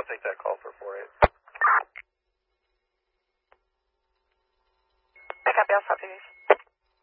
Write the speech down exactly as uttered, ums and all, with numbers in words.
I'll take that call for four eight. I copy, I'll stop you.